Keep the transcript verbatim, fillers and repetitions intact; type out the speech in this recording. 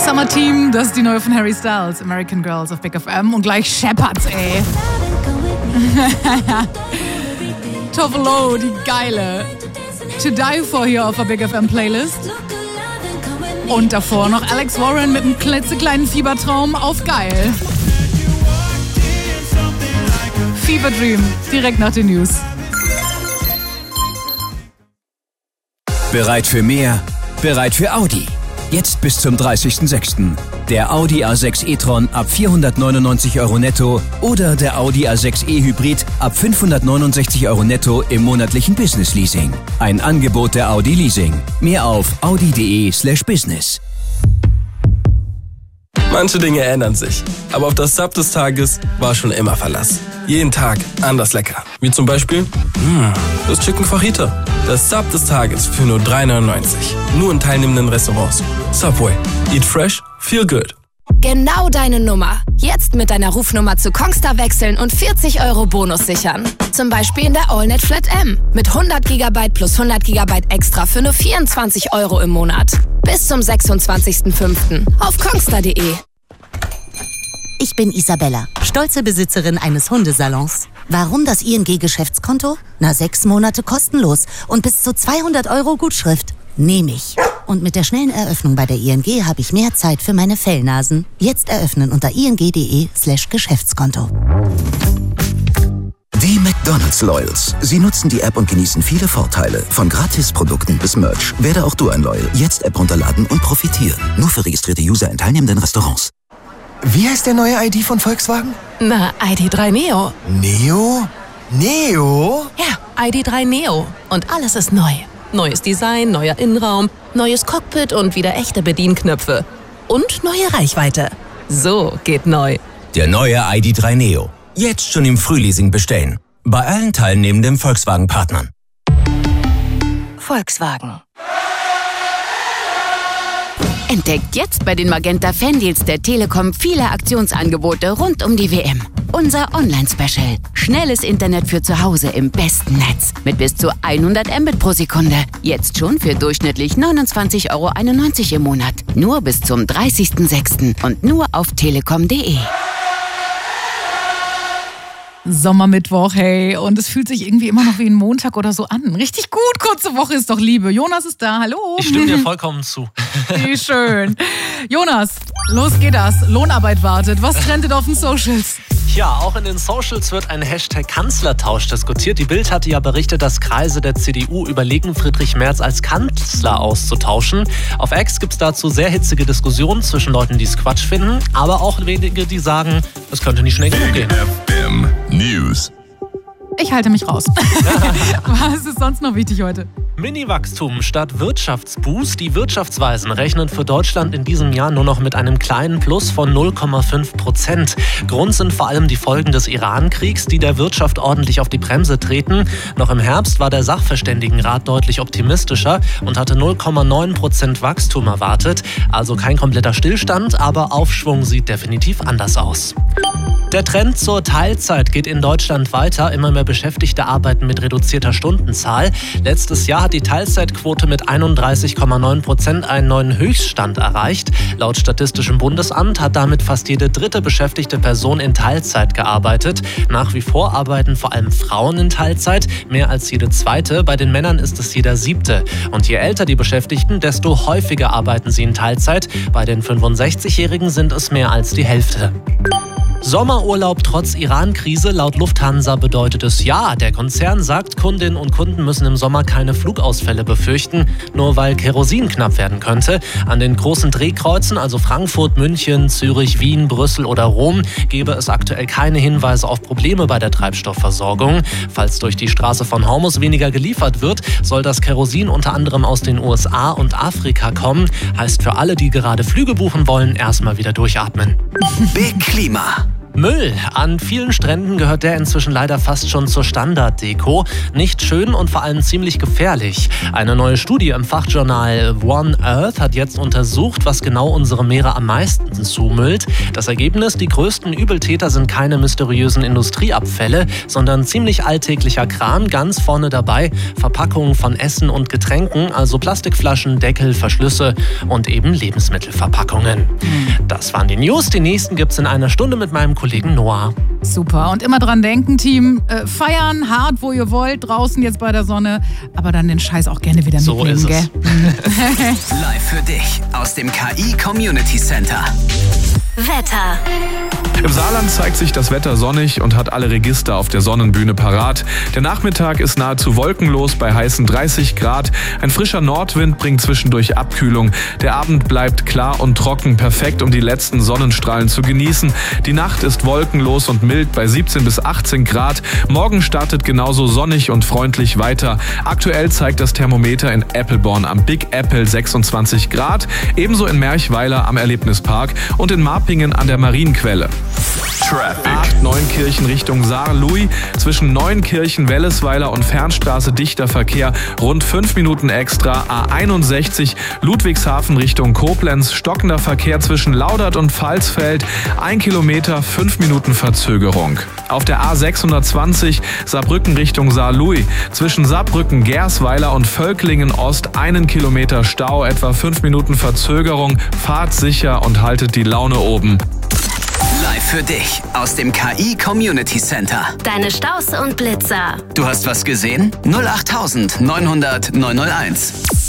Summer Team, das ist die neue von Harry Styles, American Girls auf Big F M. Und gleich Shepherds, ey. Tove Lo, die geile. To Die For hier auf der Big F M Playlist. Und davor noch Alex Warren mit einem klitzekleinen Fiebertraum auf geil. Fever Dream, direkt nach den News. Bereit für mehr? Bereit für Audi? Jetzt bis zum dreißigsten sechsten Der Audi A sechs e-tron ab vierhundertneunundneunzig Euro netto oder der Audi A sechs e-Hybrid ab fünfhundertneunundsechzig Euro netto im monatlichen Business-Leasing. Ein Angebot der Audi Leasing. Mehr auf audi.de slash business. Manche Dinge ändern sich, aber auf das Sub des Tages war schon immer Verlass. Jeden Tag anders lecker. Wie zum Beispiel mh, das Chicken Fajita. Das Sub des Tages für nur drei neunundneunzig. Nur in teilnehmenden Restaurants. Subway. Eat fresh, feel good. Genau deine Nummer. Jetzt mit deiner Rufnummer zu Kongstar wechseln und vierzig Euro Bonus sichern. Zum Beispiel in der AllNet Flat M. Mit hundert Gigabyte plus hundert Gigabyte extra für nur vierundzwanzig Euro im Monat. Bis zum sechsundzwanzigsten fünften auf kongstar punkt de. Ich bin Isabella, stolze Besitzerin eines Hundesalons. Warum das I N G-Geschäftskonto? Na, sechs Monate kostenlos und bis zu zweihundert Euro Gutschrift. Nehme ich. Und mit der schnellen Eröffnung bei der I N G habe ich mehr Zeit für meine Fellnasen. Jetzt eröffnen unter ing.de slash Geschäftskonto. Die McDonald's Loyals. Sie nutzen die App und genießen viele Vorteile. Von Gratisprodukten bis Merch. Werde auch du ein Loyal. Jetzt App runterladen und profitieren. Nur für registrierte User in teilnehmenden Restaurants. Wie heißt der neue I D von Volkswagen? Na, I D drei Neo. Neo? Neo? Ja, I D drei Neo. Und alles ist neu. Neues Design, neuer Innenraum, neues Cockpit und wieder echte Bedienknöpfe. Und neue Reichweite. So geht neu. Der neue I D drei Neo. Jetzt schon im Frühleasing bestellen. Bei allen teilnehmenden Volkswagen-Partnern. Volkswagen. Entdeckt jetzt bei den Magenta Fandeals der Telekom viele Aktionsangebote rund um die W M. Unser Online-Special. Schnelles Internet für zu Hause im besten Netz. Mit bis zu hundert Mbit pro Sekunde. Jetzt schon für durchschnittlich neunundzwanzig Euro einundneunzig im Monat. Nur bis zum dreißigsten sechsten und nur auf telekom punkt de. Sommermittwoch, hey. Und es fühlt sich irgendwie immer noch wie ein Montag oder so an. Richtig gut, kurze Woche ist doch Liebe. Jonas ist da, hallo. Ich stimme dir vollkommen zu. Wie schön. Jonas, los geht das. Lohnarbeit wartet. Was trendet auf den Socials? Ja, auch in den Socials wird ein Hashtag Kanzlertausch diskutiert. Die Bild hatte ja berichtet, dass Kreise der C D U überlegen, Friedrich Merz als Kanzler auszutauschen. Auf X gibt es dazu sehr hitzige Diskussionen zwischen Leuten, die es Quatsch finden, aber auch wenige, die sagen, es könnte nicht schnell genug gehen. News. Ich halte mich raus. Was ist sonst noch wichtig heute? Mini-Wachstum statt Wirtschaftsboost. Die Wirtschaftsweisen rechnen für Deutschland in diesem Jahr nur noch mit einem kleinen Plus von null Komma fünf Prozent. Grund sind vor allem die Folgen des Iran-Kriegs, die der Wirtschaft ordentlich auf die Bremse treten. Noch im Herbst war der Sachverständigenrat deutlich optimistischer und hatte null Komma neun Prozent Wachstum erwartet. Also kein kompletter Stillstand, aber Aufschwung sieht definitiv anders aus. Der Trend zur Teilzeit geht in Deutschland weiter. Immer mehr Beschäftigte arbeiten mit reduzierter Stundenzahl. Letztes Jahr hat die Teilzeitquote mit einunddreißig Komma neun Prozent einen neuen Höchststand erreicht. Laut Statistischem Bundesamt hat damit fast jede dritte beschäftigte Person in Teilzeit gearbeitet. Nach wie vor arbeiten vor allem Frauen in Teilzeit, mehr als jede zweite. Bei den Männern ist es jeder siebte. Und je älter die Beschäftigten, desto häufiger arbeiten sie in Teilzeit. Bei den fünfundsechzigjährigen sind es mehr als die Hälfte. Sommerurlaub trotz Iran-Krise. Laut Lufthansa bedeutet es ja. Der Konzern sagt, Kundinnen und Kunden müssen im Sommer keine Flugausfälle befürchten, nur weil Kerosin knapp werden könnte. An den großen Drehkreuzen, also Frankfurt, München, Zürich, Wien, Brüssel oder Rom, gebe es aktuell keine Hinweise auf Probleme bei der Treibstoffversorgung. Falls durch die Straße von Hormuz weniger geliefert wird, soll das Kerosin unter anderem aus den U S A und Afrika kommen. Heißt für alle, die gerade Flüge buchen wollen, erstmal wieder durchatmen. Big Klima. Müll. An vielen Stränden gehört der inzwischen leider fast schon zur Standarddeko. Nicht schön und vor allem ziemlich gefährlich. Eine neue Studie im Fachjournal One Earth hat jetzt untersucht, was genau unsere Meere am meisten zumüllt. Das Ergebnis: Die größten Übeltäter sind keine mysteriösen Industrieabfälle, sondern ziemlich alltäglicher Kram. Ganz vorne dabei Verpackungen von Essen und Getränken, also Plastikflaschen, Deckel, Verschlüsse und eben Lebensmittelverpackungen. Das waren die News. Die nächsten gibt's in einer Stunde mit meinem Kollegen Noah. Super. Und immer dran denken, Team, äh, feiern hart, wo ihr wollt, draußen jetzt bei der Sonne, aber dann den Scheiß auch gerne wieder so mitnehmen, ist es. Live für dich aus dem K I Community Center. Wetter. Im Saarland zeigt sich das Wetter sonnig und hat alle Register auf der Sonnenbühne parat. Der Nachmittag ist nahezu wolkenlos bei heißen dreißig Grad. Ein frischer Nordwind bringt zwischendurch Abkühlung. Der Abend bleibt klar und trocken, perfekt, um die letzten Sonnenstrahlen zu genießen. Die Nacht ist wolkenlos und mild bei siebzehn bis achtzehn Grad. Morgen startet genauso sonnig und freundlich weiter. Aktuell zeigt das Thermometer in Appleborn am Big Apple sechsundzwanzig Grad, ebenso in Merchweiler am Erlebnispark und in Marpingen an der Marienquelle. acht Neunkirchen Richtung Saar-Louis. Zwischen Neunkirchen, Wellesweiler und Fernstraße dichter Verkehr. Rund fünf Minuten extra. A einundsechzig Ludwigshafen Richtung Koblenz. Stockender Verkehr zwischen Laudert und Pfalzfeld. Ein Kilometer, fünf Minuten Verzögerung. Auf der A sechshundertzwanzig Saarbrücken Richtung Saar-Louis. Zwischen Saarbrücken, Gersweiler und Völklingen Ost einen Kilometer Stau. Etwa fünf Minuten Verzögerung. Fahrt sicher und haltet die Laune oben. Live für dich aus dem K I Community Center. Deine Staus und Blitzer. Du hast was gesehen? null acht neun null null neun null eins.